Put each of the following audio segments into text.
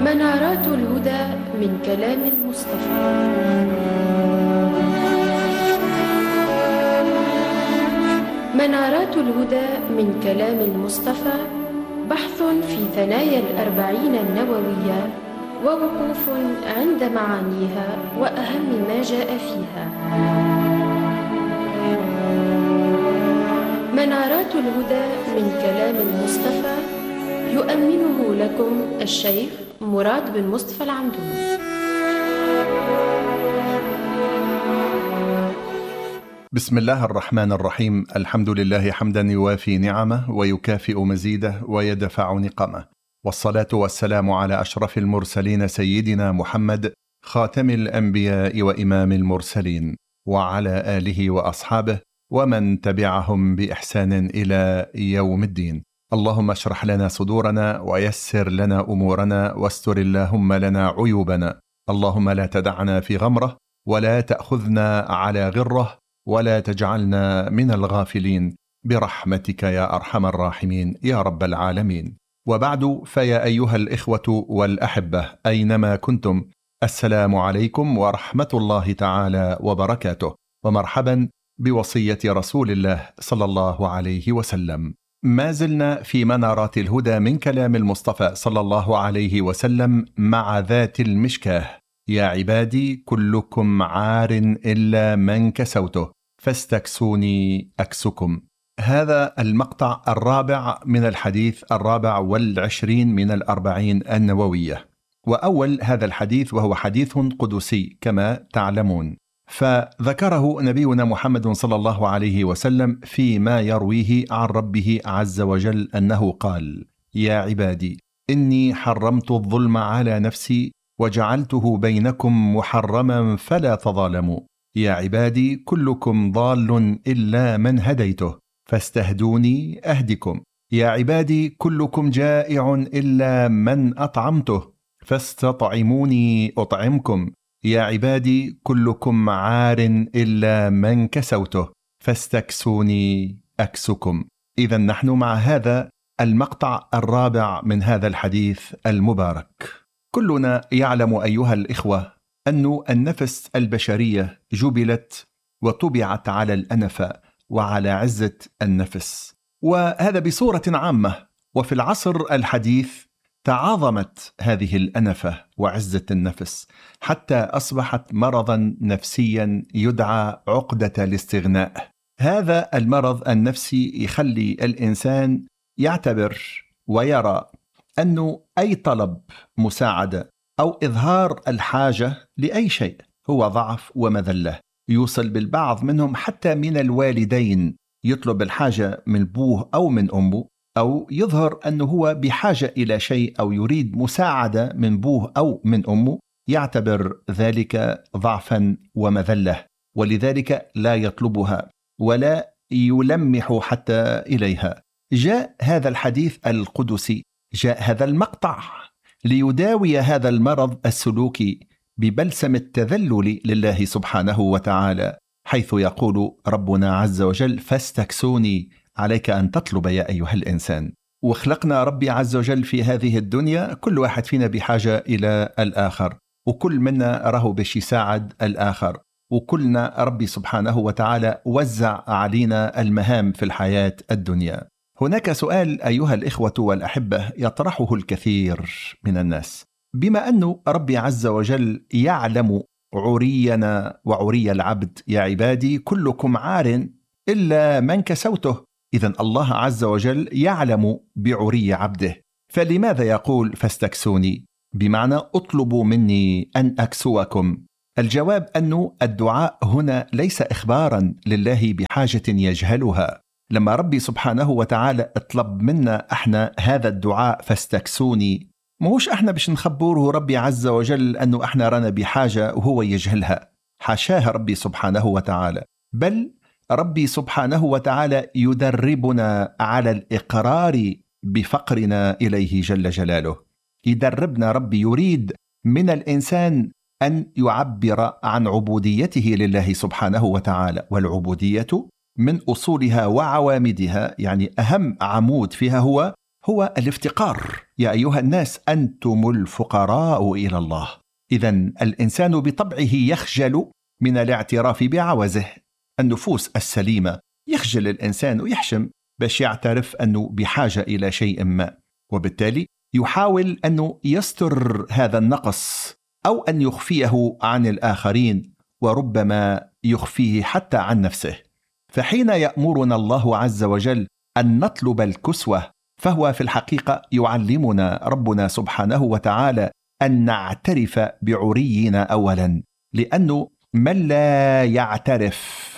منارات الهدى من كلام المصطفى. منارات الهدى من كلام المصطفى بحث في ثنايا الأربعين النووية ووقوف عند معانيها وأهم ما جاء فيها. منارات الهدى من كلام المصطفى يؤمنه لكم الشيخ مراد بن مصطفى العمدوني. بسم الله الرحمن الرحيم. الحمد لله حمدا يوافي نعمه ويكافئ مزيده ويدفع نقمه، والصلاة والسلام على أشرف المرسلين سيدنا محمد خاتم الأنبياء وإمام المرسلين، وعلى آله وأصحابه ومن تبعهم بإحسان إلى يوم الدين. اللهم اشرح لنا صدورنا ويسر لنا أمورنا واستر اللهم لنا عيوبنا. اللهم لا تدعنا في غمرة ولا تأخذنا على غرة ولا تجعلنا من الغافلين برحمتك يا أرحم الراحمين يا رب العالمين. وبعد، فيا أيها الإخوة والأحبة أينما كنتم، السلام عليكم ورحمة الله تعالى وبركاته، ومرحبا بوصية رسول الله صلى الله عليه وسلم. ما زلنا في منارات الهدى من كلام المصطفى صلى الله عليه وسلم مع ذات المشكاه: يا عبادي كلكم عار إلا من كسوته فاستكسوني أكسكم. هذا المقطع الرابع من الحديث 24 من الأربعين النووية، وأول هذا الحديث وهو حديث قدسي كما تعلمون، فذكره نبينا محمد صلى الله عليه وسلم فيما يرويه عن ربه عز وجل أنه قال: يا عبادي إني حرمت الظلم على نفسي وجعلته بينكم محرما فلا تظالموا. يا عبادي كلكم ضال إلا من هديته فاستهدوني أهدكم. يا عبادي كلكم جائع إلا من أطعمته فاستطعموني أطعمكم. يا عبادي كلكم عار إلا من كسوته فاستكسوني أكسكم. إذن نحن مع هذا المقطع الرابع من هذا الحديث المبارك. كلنا يعلم أيها الإخوة أن النفس البشرية جبلت وطبعت على الأنفة وعلى عزة النفس، وهذا بصورة عامة. وفي العصر الحديث تعاظمت هذه الأنفة وعزة النفس حتى أصبحت مرضا نفسيا يدعى عقدة الاستغناء. هذا المرض النفسي يخلي الإنسان يعتبر ويرى أنه أي طلب مساعدة أو إظهار الحاجة لأي شيء هو ضعف ومذلة. يوصل بالبعض منهم حتى من الوالدين يطلب الحاجة من أبوه أو من أمه، أو يظهر أنه هو بحاجة إلى شيء أو يريد مساعدة من أبوه أو من أمه، يعتبر ذلك ضعفا ومذلة، ولذلك لا يطلبها ولا يلمح حتى إليها. جاء هذا الحديث القدسي، جاء هذا المقطع ليداوي هذا المرض السلوكي ببلسم التذلل لله سبحانه وتعالى، حيث يقول ربنا عز وجل: فاستكسوني. عليك أن تطلب يا أيها الإنسان. وخلقنا ربي عز وجل في هذه الدنيا كل واحد فينا بحاجة إلى الآخر، وكل منا راه باش يساعد الآخر، وكلنا ربي سبحانه وتعالى وزع علينا المهام في الحياة الدنيا. هناك سؤال أيها الإخوة والأحبة يطرحه الكثير من الناس: بما أن ربي عز وجل يعلم عرينا وعري العبد، يا عبادي كلكم عار إلا من كسوته، إذن الله عز وجل يعلم بعري عبده، فلماذا يقول فاستكسوني؟ بمعنى اطلبوا مني أن أكسوكم. الجواب أن الدعاء هنا ليس إخبارا لله بحاجة يجهلها. لما ربي سبحانه وتعالى اطلب منا احنا هذا الدعاء فاستكسوني، ماهوش احنا باش نخبره ربي عز وجل أنه احنا رانا بحاجة وهو يجهلها، حاشاه ربي سبحانه وتعالى، بل ربي سبحانه وتعالى يدربنا على الإقرار بفقرنا إليه جل جلاله. يدربنا ربي، يريد من الإنسان أن يعبر عن عبوديته لله سبحانه وتعالى، والعبودية من أصولها وعوامدها، يعني أهم عمود فيها هو هو الافتقار. يا أيها الناس أنتم الفقراء إلى الله. إذن الإنسان بطبعه يخجل من الاعتراف بعوزه. النفوس السليمة يخجل الإنسان ويحشم باش يعترف أنه بحاجة إلى شيء ما، وبالتالي يحاول أنه يستر هذا النقص أو أن يخفيه عن الآخرين، وربما يخفيه حتى عن نفسه. فحين يأمرنا الله عز وجل أن نطلب الكسوة، فهو في الحقيقة يعلمنا ربنا سبحانه وتعالى أن نعترف بعرينا أولا، لأنه من لا يعترف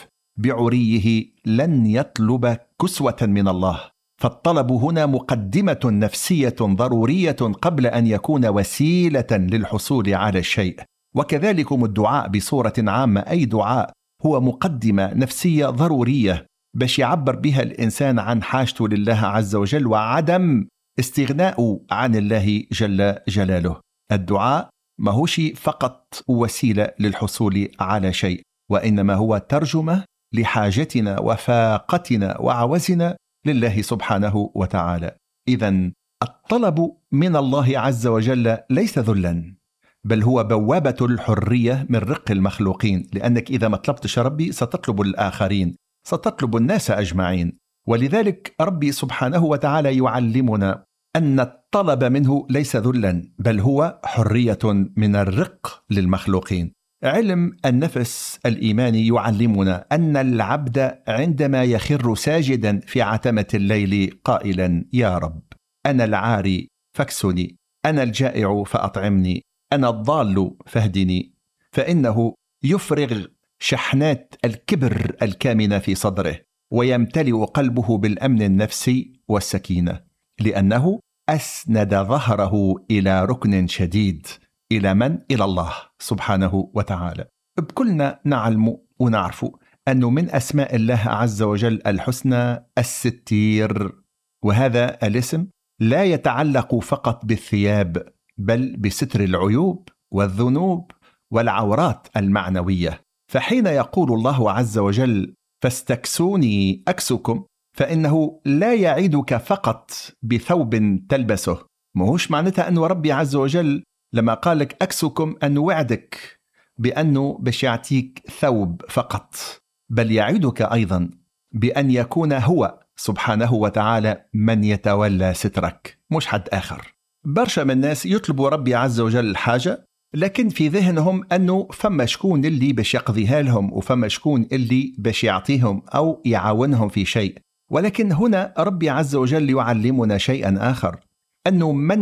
بعريه لن يطلب كسوة من الله. فالطلب هنا مقدمة نفسية ضرورية قبل أن يكون وسيلة للحصول على الشيء. وكذلكم الدعاء بصورة عامة، أي دعاء هو مقدمة نفسية ضرورية باش يعبر بها الإنسان عن حاجته لله عز وجل وعدم استغناء عن الله جل جلاله. الدعاء ما هوش فقط وسيلة للحصول على شيء، وإنما هو ترجمة لحاجتنا وفاقتنا وعوزنا لله سبحانه وتعالى. إذن الطلب من الله عز وجل ليس ذلا، بل هو بوابة الحرية من رق المخلوقين، لأنك إذا ما طلبتش ربي ستطلب الآخرين، ستطلب الناس أجمعين. ولذلك ربي سبحانه وتعالى يعلمنا أن الطلب منه ليس ذلا، بل هو حرية من الرق للمخلوقين. علم النفس الإيماني يعلمنا أن العبد عندما يخر ساجدا في عتمة الليل قائلا: يا رب أنا العاري فاكسني، أنا الجائع فأطعمني، أنا الضال فاهدني، فإنه يفرغ شحنات الكبر الكامنة في صدره، ويمتلئ قلبه بالأمن النفسي والسكينة، لأنه أسند ظهره إلى ركن شديد. إلى من؟ إلى الله سبحانه وتعالى. بكلنا نعلم ونعرف أنه من أسماء الله عز وجل الحسنى الستير، وهذا الاسم لا يتعلق فقط بالثياب، بل بستر العيوب والذنوب والعورات المعنوية. فحين يقول الله عز وجل: فاستكسوني أكسكم، فإنه لا يعيدك فقط بثوب تلبسه. ماهوش معناتها أنه ربي عز وجل لما قالك أكسكم أن وعدك بأنه باش يعطيك ثوب فقط، بل يعدك أيضا بأن يكون هو سبحانه وتعالى من يتولى سترك، مش حد آخر. برشا من الناس يطلبوا ربي عز وجل الحاجة، لكن في ذهنهم أنه فما شكون اللي باش يقضيها لهم، وفما شكون اللي باش يعطيهم أو يعاونهم في شيء. ولكن هنا ربي عز وجل يعلمنا شيئا آخر، أنه من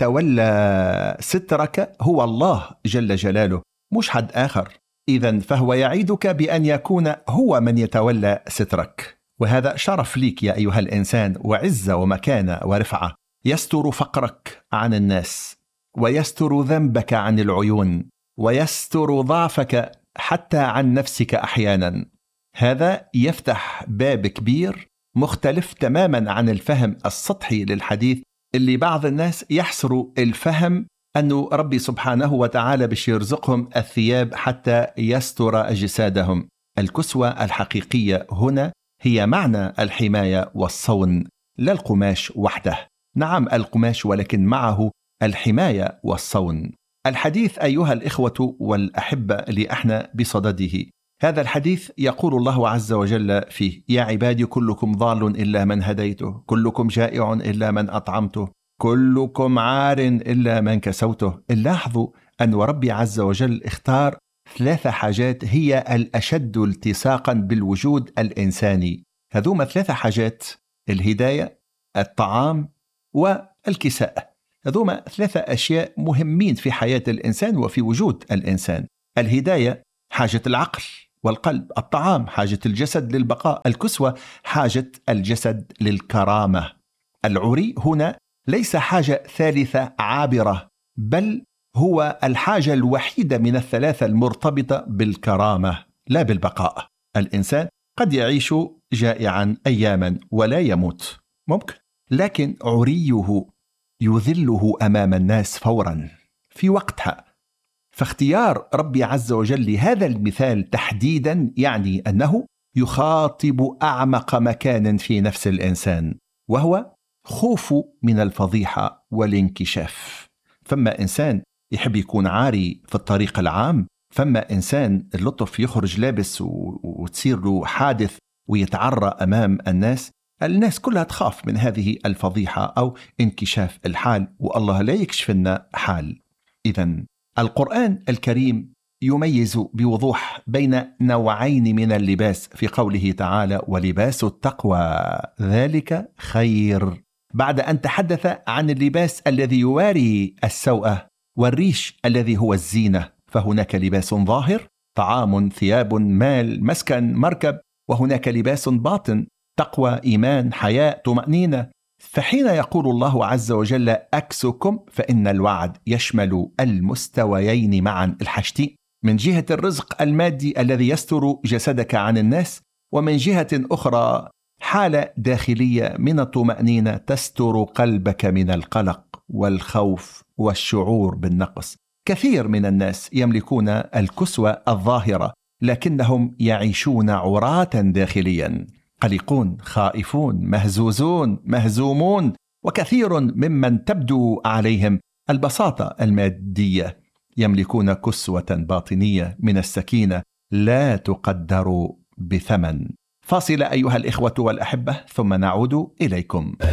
سيتولى سترك هو الله جل جلاله، مش حد آخر. إذن فهو يعيدك بأن يكون هو من يتولى سترك، وهذا شرف ليك يا أيها الإنسان، وعزة ومكانة ورفعة. يستر فقرك عن الناس، ويستر ذنبك عن العيون، ويستر ضعفك حتى عن نفسك أحيانا. هذا يفتح باب كبير مختلف تماما عن الفهم السطحي للحديث، اللي بعض الناس يحصروا الفهم أنه ربي سبحانه وتعالى باش يرزقهم الثياب حتى يستر أجسادهم. الكسوة الحقيقية هنا هي معنى الحماية والصون، لا القماش وحده. نعم القماش، ولكن معه الحماية والصون. الحديث أيها الإخوة والأحبة اللي احنا بصدده، هذا الحديث يقول الله عز وجل فيه: يا عبادي كلكم ضال إلا من هديته، كلكم جائع إلا من أطعمته، كلكم عار إلا من كسوته. لاحظوا أن ربي عز وجل اختار 3 حاجات هي الأشد التصاقا بالوجود الإنساني. هذوما 3 حاجات: الهداية، الطعام، والكساء. هذوما 3 أشياء مهمين في حياة الإنسان وفي وجود الإنسان. الهداية حاجة العقل والقلب، الطعام حاجة الجسد للبقاء، الكسوة حاجة الجسد للكرامة. العري هنا ليس حاجة ثالثة عابرة، بل هو الحاجة الوحيدة من ال3 المرتبطة بالكرامة لا بالبقاء. الإنسان قد يعيش جائعا أياما ولا يموت، ممكن، لكن عريه يذله أمام الناس فورا في وقتها. فاختيار ربي عز وجل لهذا المثال تحديدا يعني أنه يخاطب أعمق مكان في نفس الإنسان، وهو خوفوا من الفضيحة والانكشاف. فما إنسان يحب يكون عاري في الطريق العام، فما إنسان اللطف يخرج لابس وتصير له حادث ويتعرى أمام الناس كلها تخاف من هذه الفضيحة أو انكشاف الحال، والله لا يكشف لنا حال. إذن القرآن الكريم يميز بوضوح بين نوعين من اللباس في قوله تعالى: ولباس التقوى ذلك خير، بعد أن تحدث عن اللباس الذي يواري السوءة والريش الذي هو الزينة. فهناك لباس ظاهر، طعام، ثياب، مال، مسكن، مركب، وهناك لباس باطن، تقوى، إيمان، حياء، طمأنينة. فحين يقول الله عز وجل أكسكم، فإن الوعد يشمل المستويين معا، الحاجتين، من جهة الرزق المادي الذي يستر جسدك عن الناس، ومن جهة أخرى حالة داخلية من الطمأنينة تستر قلبك من القلق والخوف والشعور بالنقص. كثير من الناس يملكون الكسوة الظاهرة، لكنهم يعيشون عراة داخليا، قلقون، خائفون، مهزوزون، مهزومون، وكثير ممن تبدو عليهم البساطة المادية يملكون كسوة باطنية من السكينة لا تقدر بثمن. فاصل أيها الإخوة والأحبة، ثم نعود إليكم.